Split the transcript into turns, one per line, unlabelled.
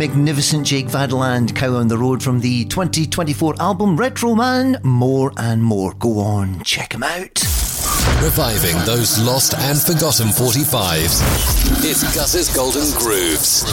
magnificent Jake Vadeland, Cow on the Road from the 2024 album Retro Man, More and More. Go on, check him out.
Reviving those lost and forgotten 45s. It's Gus's Golden Grooves.